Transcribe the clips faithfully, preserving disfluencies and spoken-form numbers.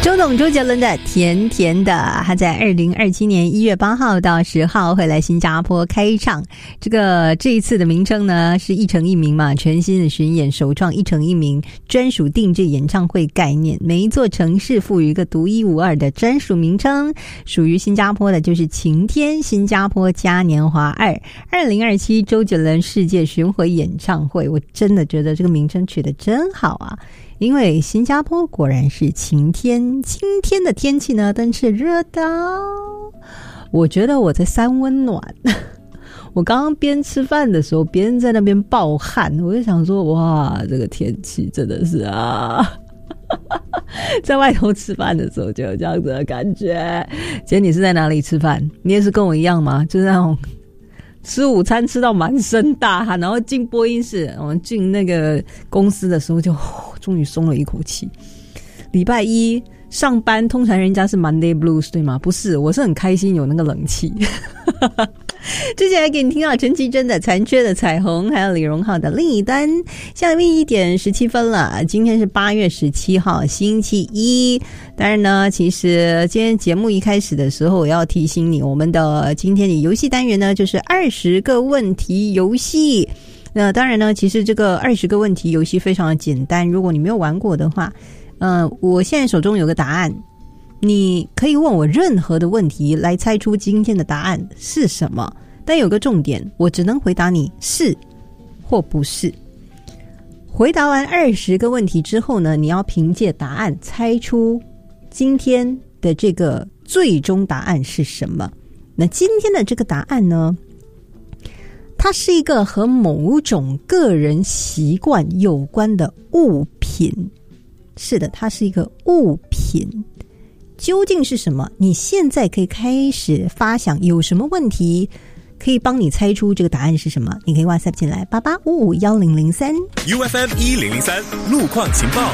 周董周杰伦的甜甜的，他在二零二七年一月八号到十号会来新加坡开唱。这个这一次的名称呢是一城一名嘛，全新的巡演首创一城一名专属定制演唱会概念，每一座城市赋予一个独一无二的专属名称。属于新加坡的就是晴天新加坡嘉年华二二零二七周杰伦世界巡回演唱会。我真的觉得这个名称取得真好啊，因为新加坡果然是晴天，今天的天气呢真是热到我觉得我在三温暖。我刚刚边吃饭的时候边在那边暴汗，我就想说哇，这个天气真的是啊在外头吃饭的时候就有这样子的感觉。今天你是在哪里吃饭？你也是跟我一样吗？就是那种吃午餐吃到满身大汗，然后进播音室，我们进那个公司的时候就终于松了一口气。礼拜一上班通常人家是 Monday Blues 对吗？不是，我是很开心有那个冷气。之前还给你听到陈绮贞的残缺的彩虹，还有李荣浩的另一端。下面一点十七分了，今天是八月十七号星期一。当然呢，其实今天节目一开始的时候我要提醒你，我们的今天的游戏单元呢就是二十个问题游戏。那当然呢，其实这个二十个问题游戏非常的简单，如果你没有玩过的话，呃，我现在手中有个答案，你可以问我任何的问题来猜出今天的答案是什么，但有个重点，我只能回答你是或不是。回答完二十个问题之后呢，你要凭借答案猜出今天的这个最终答案是什么。那今天的这个答案呢，它是一个和某种个人习惯有关的物品。是的，它是一个物品。究竟是什么？你现在可以开始发想有什么问题可以帮你猜出这个答案是什么。你可以 WhatsApp 进来八八五五一零零三 U F M 一零零三路况情报。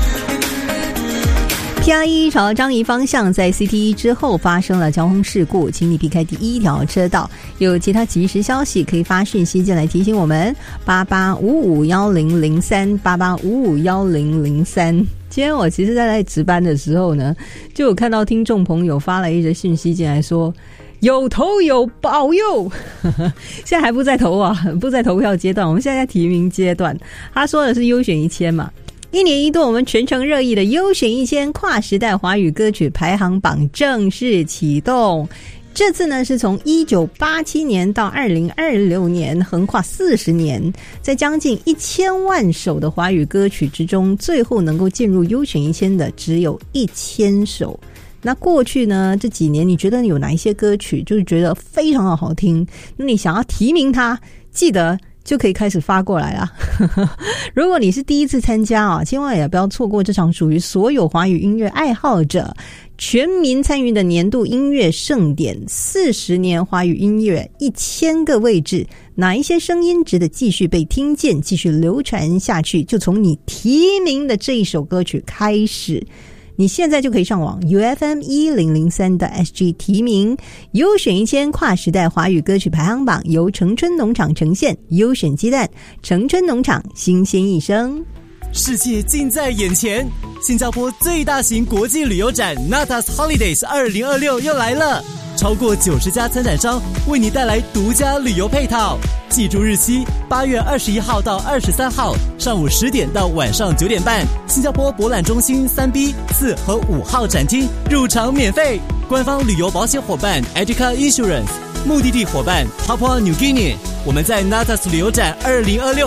P R 一朝樟宜方向在 C T 一之后发生了交通事故，请你避开第一条车道。有其他即时消息可以发讯息进来提醒我们八八五五一零零三 八八五五一零零三。今天我其实在在值班的时候呢，就有看到听众朋友发了一则讯息进来说有投有保佑现在还不在投啊，不在投票阶段，我们现在在提名阶段。他说的是优选一千嘛，一年一度我们全城热议的优选一千跨时代华语歌曲排行榜正式启动。这次呢是从一九八七年到二零二六年，横跨四十年，在将近一千万首的华语歌曲之中，最后能够进入优选一千的只有一千首。那过去呢这几年，你觉得有哪一些歌曲就是觉得非常的好听，那你想要提名它，记得就可以开始发过来啦如果你是第一次参加啊，千万也不要错过这场属于所有华语音乐爱好者全民参与的年度音乐盛典。四十年华语音乐一千个位置，哪一些声音值得继续被听见，继续流传下去，就从你提名的这一首歌曲开始。你现在就可以上网 U F M 一零零三 的 S G 提名优选一千跨时代华语歌曲排行榜，由城春农场呈现，优选鸡蛋，城春农场新鲜一生。 世界近在眼前，新加坡最大型国际旅游展 Natas Holidays 二零二六又来了，超过九十家参展商为你带来独家旅游配套。记住日期，八月二十一号到二十三号，上午十点到晚上九点半，新加坡博览中心三 B、四和五号展厅，入场免费。官方旅游保险伙伴 Educa Insurance， 目的地伙伴 Papua New Guinea。我们在 Natas 旅游展二零二六